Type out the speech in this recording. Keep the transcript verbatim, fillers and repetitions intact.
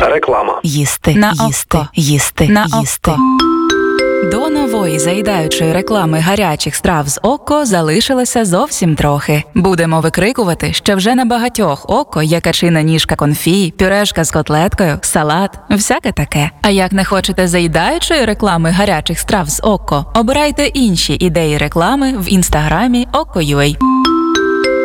Реклама. Їсти, На їсти, око. їсти, На їсти. око. До нової заїдаючої реклами гарячих страв з Око залишилося зовсім трохи. Будемо викрикувати, що вже на багатьох Око є качина ніжка конфі, пюрешка з котлеткою, салат, всяке таке. А як не хочете заїдаючої реклами гарячих страв з Око, обирайте інші ідеї реклами в інстаграмі Око.ua.